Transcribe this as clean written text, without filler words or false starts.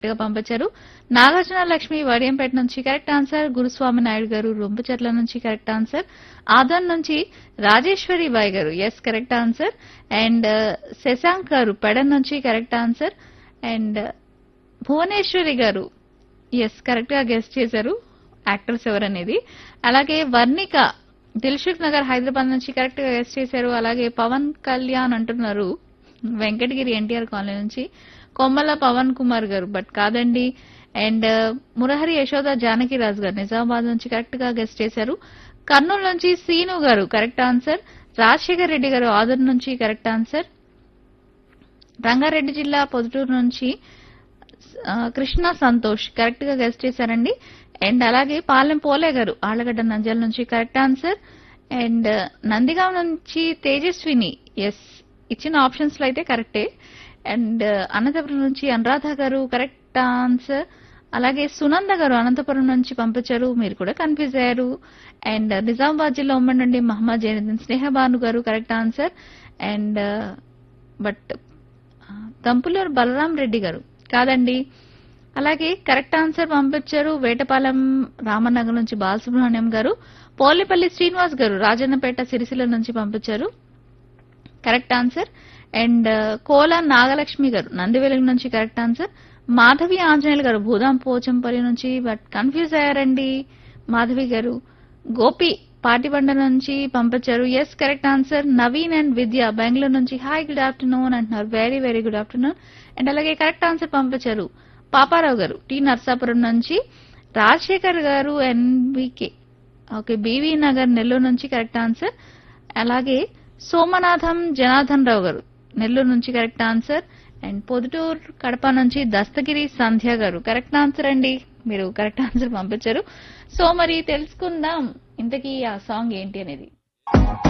గా పంపించారు. నాగార్జున లక్ష్మి వడియంపేట నుంచి కరెక్ట్ ఆన్సర్. గురుస్వామి నాయుడు గారు రొంపచెర్ల నుంచి కరెక్ట్ ఆన్సర్. ఆదన్ నుంచి రాజేశ్వరి బాయ్ గారు yes correct answer. And Shashank గారు పెడన్ నుంచి కరెక్ట్ ఆన్సర్. అండ్ భువనేశ్వరి గారు ఎస్ కరెక్ట్ గా గెస్ట్ చేశారు యాక్టర్స్ ఎవరనేది. అలాగే వర్ణిక దిల్సుఖ్ నగర్ హైదరాబాద్ నుంచి కరెక్ట్ గా గెస్ట్ చేశారు. అలాగే పవన్ కళ్యాణ్ అంటున్నారు వెంకటగిరి ఎన్టీఆర్ కాలనీ నుంచి. కొమ్మల పవన్ కుమార్ గారు బట్ కాదండి. అండ్ మురహరి యశోద జానకిరాజు గారు నిజామాబాద్ నుంచి కరెక్ట్ గా గెస్ట్ చేశారు. కర్నూలు నుంచి సీను గారు కరెక్ట్ ఆన్సర్. రాజశేఖర్ రెడ్డి గారు ఆదర్ నుంచి కరెక్ట్ ఆన్సర్. రంగారెడ్డి జిల్లా పొద్దుటూరు నుంచి కృష్ణ సంతోష్ కరెక్ట్ గా గెస్ట్ చేశారండి. అండ్ అలాగే పాలెం పోలే గారు ఆళ్లగడ్డ నంద్యాల నుంచి కరెక్ట్ ఆన్సర్. అండ్ నందిగాం నుంచి తేజస్విని ఎస్ ఇచ్చిన ఆప్షన్స్ లో అయితే కరెక్టే. అండ్ అనంతపురం నుంచి అనురాధ గారు కరెక్ట్ ఆన్సర్. అలాగే సునంద గారు అనంతపురం నుంచి పంపించారు, మీరు కూడా కన్ఫ్యూజ్ అయ్యారు. అండ్ నిజామాబాద్ జిల్లా ఉమ్మడి నుండి మహమ్మద్ జైనుద్దీన్ స్నేహబాను గారు correct answer. And but తంపులూరు Balaram Reddy గారు కాదండి. అలాగే కరెక్ట్ ఆన్సర్ పంపించారు వేటపాలెం రామనగర్ నుంచి బాలసుబ్రహ్మణ్యం గారు. పోలేపల్లి శ్రీనివాస్ గారు రాజన్నపేట సిరిసిల్ల నుంచి పంపించారు కరెక్ట్ ఆన్సర్. అండ్ కోల నాగలక్ష్మి గారు నందివెలుగు నుంచి కరెక్ట్ ఆన్సర్. మాధవి ఆంజనేయులు గారు భూదాం పోచంపల్లి నుంచి బట్ కన్ఫ్యూజ్ అయ్యారండి మాధవి గారు. గోపి పాటిబండ నుంచి పంపించారు yes correct answer. Naveen and విద్య బెంగళూరు నుంచి హాయ్ గుడ్ ఆఫ్టర్నూన్ అంటున్నారు, very very good afternoon. And అలాగే కరెక్ట్ ఆన్సర్ పంపించారు పాపారావు గారు టి నర్సాపురం నుంచి. రాజశేఖర్ గారు NBK okay BV Nagar Nellore నుంచి కరెక్ట్ ఆన్సర్. అలాగే సోమనాథం జనార్దన్ రావు గారు నెల్లూరు నుంచి correct answer. And Proddatur Kadapa నుంచి దస్తగిరి సంధ్య గారు కరెక్ట్ ఆన్సర్ అండి, మీరు కరెక్ట్ ఆన్సర్ పంపించారు. సో మరి తెలుసుకుందాం ఇంతకీ ఆ సాంగ్ ఏంటి అనేది.